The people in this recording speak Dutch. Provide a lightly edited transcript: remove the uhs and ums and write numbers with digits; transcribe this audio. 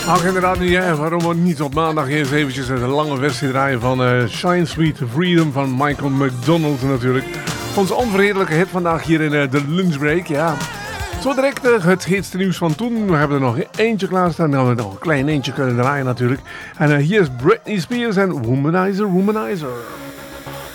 Ach, inderdaad niet, hè? Waarom we niet op maandag eens eventjes een lange versie draaien van Shine Sweet Freedom van Michael McDonald natuurlijk. Onze onvergetelijke hit vandaag hier in de lunchbreak, ja. Zo direct het heetste nieuws van toen. We hebben er nog eentje klaarstaan. Dan gaan we nog een klein eentje kunnen draaien natuurlijk. En hier is Britney Spears en Womanizer, Womanizer.